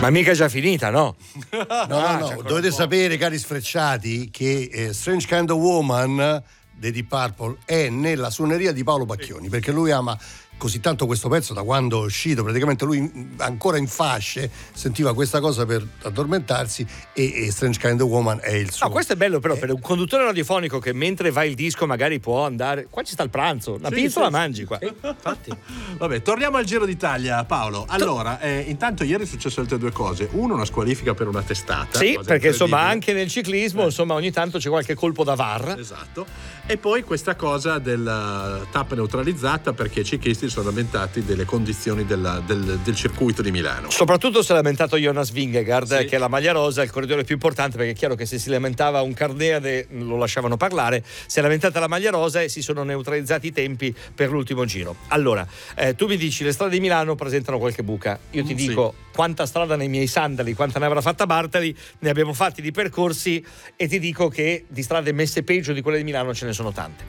Ma mica è già finita, no? No, dovete sapere, cari sfrecciati, che Strange Kind of Woman dei Deep Purple è nella suoneria di Paolo Bacchioni, perché lui ama così tanto questo pezzo da quando è uscito. Praticamente lui ancora in fasce sentiva questa cosa per addormentarsi, e Strange Kind of Woman è il suo. No, questo è bello però per un conduttore radiofonico che mentre va il disco magari può andare. Qua ci sta il pranzo, la pizza la mangi qua. Infatti. Vabbè, torniamo al Giro d'Italia, Paolo. Allora, intanto ieri è successo altre due cose. Uno, una squalifica per una testata. Sì, perché insomma anche nel ciclismo insomma ogni tanto c'è qualche colpo da VAR. Esatto. E poi questa cosa della tappa neutralizzata, perché i ciclisti sono lamentati delle condizioni del circuito di Milano. Soprattutto si è lamentato Jonas Vingegaard, che è la maglia rosa, il corridore più importante, perché è chiaro che se si lamentava un Carneade lo lasciavano parlare. Si è lamentata la maglia rosa e si sono neutralizzati i tempi per l'ultimo giro. Allora, tu mi dici le strade di Milano presentano qualche buca. Io ti dico quanta strada nei miei sandali, quanta ne avrà fatta Bartali, ne abbiamo fatti di percorsi, e ti dico che di strade messe peggio di quelle di Milano ce ne sono tante.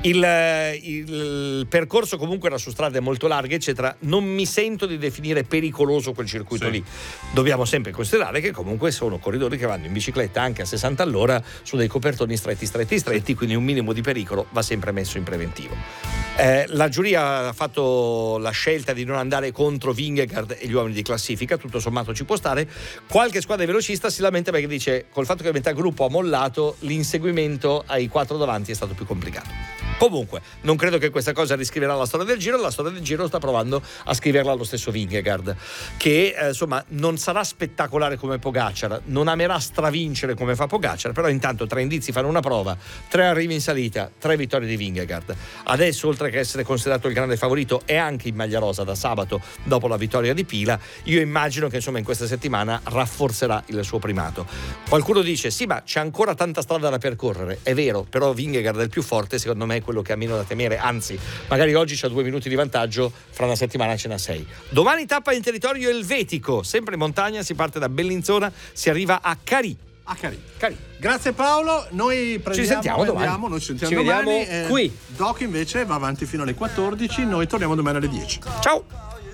Il percorso comunque era su strade molto larghe eccetera. Non mi sento di definire pericoloso quel circuito lì. Dobbiamo sempre considerare che comunque sono corridori che vanno in bicicletta anche a 60 all'ora su dei copertoni stretti, quindi un minimo di pericolo va sempre messo in preventivo. La giuria ha fatto la scelta di non andare contro Vingegaard e gli uomini di classifica, tutto sommato ci può stare. Qualche squadra velocista si lamenta perché dice col fatto che il metà gruppo ha mollato, l'inseguimento ai 4 davanti è stato più complicato. Comunque, non credo che questa cosa riscriverà la storia del Giro. La storia del Giro sta provando a scriverla lo stesso Vingegaard, che insomma non sarà spettacolare come Pogacar, non amerà stravincere come fa Pogacar, però intanto 3 indizi fanno una prova, 3 arrivi in salita, 3 vittorie di Vingegaard. Adesso, oltre che essere considerato il grande favorito, è anche in maglia rosa da sabato dopo la vittoria di Pila. Io immagino che insomma in questa settimana rafforzerà il suo primato. Qualcuno dice sì, ma c'è ancora tanta strada da percorrere. È vero, però Vingegaard è il più forte, secondo me è quello che ha meno da temere, anzi magari oggi c'ha 2 minuti di vantaggio, fra una settimana ce n'ha 6. Domani tappa in territorio elvetico, sempre in montagna, si parte da Bellinzona, si arriva a Carì. Grazie Paolo, noi ci sentiamo domani. Noi ci sentiamo ci domani. Vediamo qui. Doc invece va avanti fino alle 14, noi torniamo domani alle 10. Ciao.